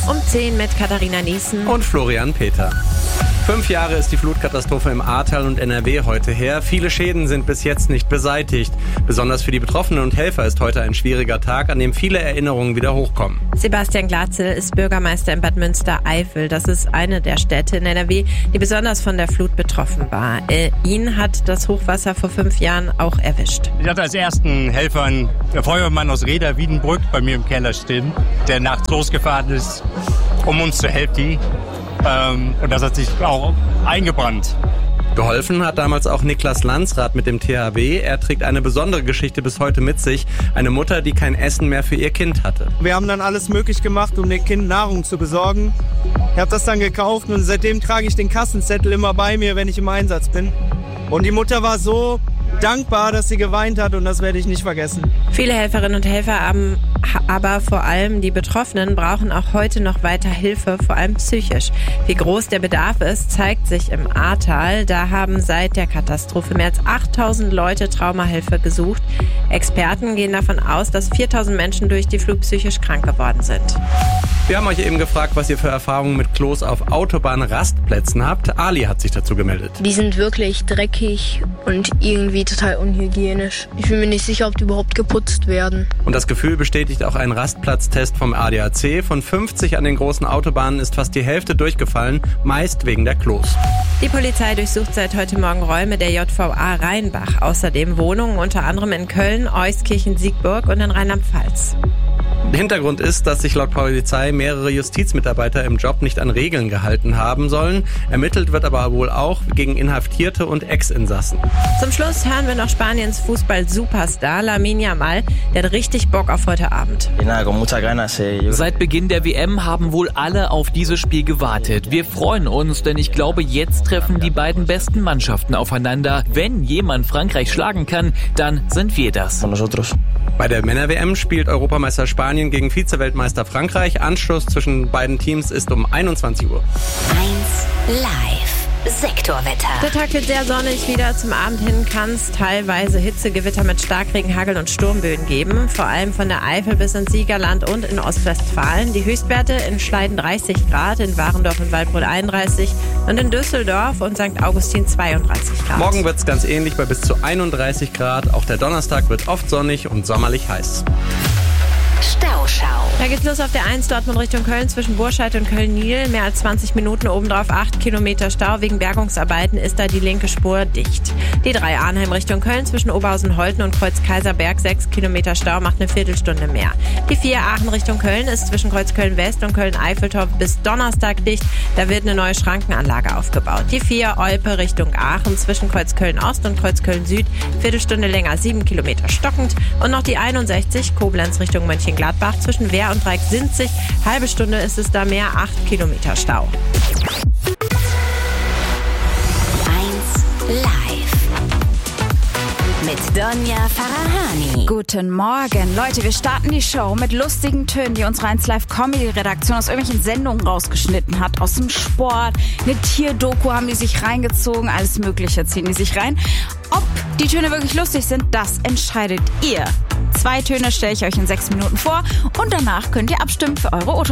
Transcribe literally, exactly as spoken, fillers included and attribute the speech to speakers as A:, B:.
A: Um zehn mit Katharina Niesen
B: und Florian Peter. Fünf Jahre ist die Flutkatastrophe im Ahrtal und N R W heute her. Viele Schäden sind bis jetzt nicht beseitigt. Besonders für die Betroffenen und Helfer ist heute ein schwieriger Tag, an dem viele Erinnerungen wieder hochkommen.
A: Sebastian Glatzel ist Bürgermeister in Bad Münstereifel. Das ist eine der Städte in N R W, die besonders von der Flut betroffen war. Äh, ihn hat das Hochwasser vor fünf Jahren auch erwischt.
C: Ich hatte als ersten Helfer einen Feuerwehrmann aus Reda-Wiedenbrück bei mir im Keller stehen, der nachts losgefahren ist, um uns zu helfen. Ähm, und das hat sich auch eingebrannt.
B: Geholfen hat damals auch Niklas Landsrath mit dem T H W. Er trägt eine besondere Geschichte bis heute mit sich. Eine Mutter, die kein Essen mehr für ihr Kind hatte.
D: Wir haben dann alles möglich gemacht, um dem Kind Nahrung zu besorgen. Ich habe das dann gekauft und seitdem trage ich den Kassenzettel immer bei mir, wenn ich im Einsatz bin. Und die Mutter war so dankbar, dass sie geweint hat, und das werde ich nicht vergessen.
A: Viele Helferinnen und Helfer, haben, aber vor allem die Betroffenen, brauchen auch heute noch weiter Hilfe, vor allem psychisch. Wie groß der Bedarf ist, zeigt sich im Ahrtal. Da haben seit der Katastrophe mehr als achttausend Leute Traumahilfe gesucht. Experten gehen davon aus, dass viertausend Menschen durch die Flut psychisch krank geworden sind.
B: Wir haben euch eben gefragt, was ihr für Erfahrungen mit Klos auf Autobahnrastplätzen habt. Ali hat sich dazu gemeldet.
E: Die sind wirklich dreckig und irgendwie total unhygienisch. Ich bin mir nicht sicher, ob die überhaupt geputzt werden.
B: Und das Gefühl bestätigt auch ein Rastplatztest vom A D A C. Von fünfzig an den großen Autobahnen ist fast die Hälfte durchgefallen, meist wegen der Klos.
A: Die Polizei durchsucht seit heute Morgen Räume der J V A Rheinbach. Außerdem Wohnungen unter anderem in Köln, Euskirchen, Siegburg und in Rheinland-Pfalz.
B: Hintergrund ist, dass sich laut Polizei mehrere Justizmitarbeiter im Job nicht an Regeln gehalten haben sollen. Ermittelt wird aber wohl auch gegen Inhaftierte und Ex-Insassen.
A: Zum Schluss hören wir noch Spaniens Fußball-Superstar Lamine Yamal. Der hat richtig Bock auf heute Abend.
F: Seit Beginn der W M haben wohl alle auf dieses Spiel gewartet. Wir freuen uns, denn ich glaube, jetzt treffen die beiden besten Mannschaften aufeinander. Wenn jemand Frankreich schlagen kann, dann sind wir das.
B: Bei der Männer-W M spielt Europameister Spanien gegen Vize-Weltmeister Frankreich. Anschluss zwischen beiden Teams ist um einundzwanzig Uhr.
G: eins live. Sektorwetter.
A: Der Tag wird sehr sonnig wieder. Zum Abend hin kann es teilweise Hitzegewitter mit Starkregen, Hagel und Sturmböen geben. Vor allem von der Eifel bis ins Siegerland und in Ostwestfalen. Die Höchstwerte in Schleiden dreißig Grad, in Warendorf und Waldbrot einunddreißig und in Düsseldorf und Sankt Augustin zweiunddreißig Grad.
B: Morgen wird es ganz ähnlich bei bis zu einunddreißig Grad. Auch der Donnerstag wird oft sonnig und sommerlich heiß.
G: Stauschau.
A: Da geht's los auf der eins Dortmund Richtung Köln zwischen Burscheid und Köln-Niel. Mehr als zwanzig Minuten, obendrauf acht Kilometer Stau. Wegen Bergungsarbeiten ist da die linke Spur dicht. Die drei Arnheim Richtung Köln zwischen Oberhausen-Holten und Kreuz-Kaiserberg. sechs Kilometer Stau, macht eine Viertelstunde mehr. Die vier Aachen Richtung Köln ist zwischen Kreuz Köln-West und Köln-Eiffeltorf bis Donnerstag dicht. Da wird eine neue Schrankenanlage aufgebaut. Die vier Olpe Richtung Aachen zwischen Kreuz Köln-Ost und Kreuz Köln-Süd. Viertelstunde länger, sieben Kilometer stockend. Und noch die einundsechzig Koblenz Richtung Mönchengladbach zwischen Wehr und Dreieck-Sinzig. Halbe Stunde ist es da mehr, acht Kilometer Stau.
G: eins live. Mit Donja Farahani.
H: Guten Morgen. Leute, wir starten die Show mit lustigen Tönen, die unsere eins Live Comedy-Redaktion aus irgendwelchen Sendungen rausgeschnitten hat. Aus dem Sport, eine Tierdoku haben die sich reingezogen, alles Mögliche ziehen die sich rein. Ob die Töne wirklich lustig sind, das entscheidet ihr. Zwei Töne stelle ich euch in sechs Minuten vor und danach könnt ihr abstimmen für eure O-Töne.